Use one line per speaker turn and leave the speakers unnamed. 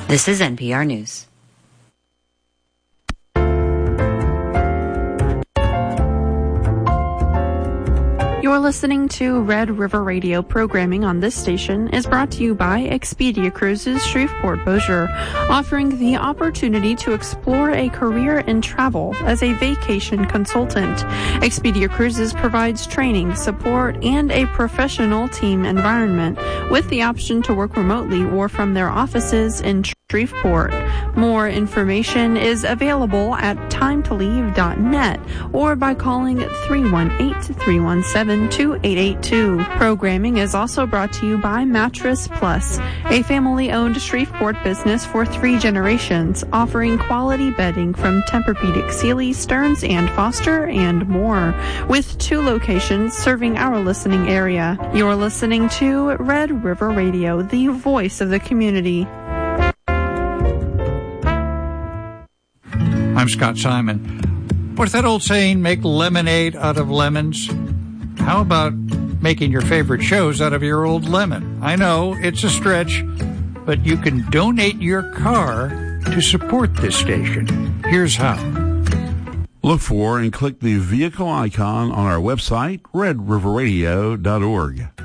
This is NPR News.
You're listening to Red River Radio. Programming on this station is brought to you by Expedia Cruises Shreveport Bossier, offering the opportunity to explore a career in travel as a vacation consultant. Expedia Cruises provides training, support, and a professional team environment with the option to work remotely or from their offices in Shreveport. More information is available at timetolive.net or by calling 318-317-2882. Programming is also brought to you by Mattress Plus, a family-owned Shreveport business for 3 generations, offering quality bedding from Tempur-Pedic, Sealy, Stearns & Foster, and more, with 2 locations serving our listening area. You're listening to Red River Radio, the voice of the community.
I'm Scott Simon. What's that old saying, make lemonade out of lemons? How about making your favorite shows out of your old lemon? I know, it's a stretch, but you can donate your car to support this station. Here's how.
Look for and click the vehicle icon on our website, redriverradio.org.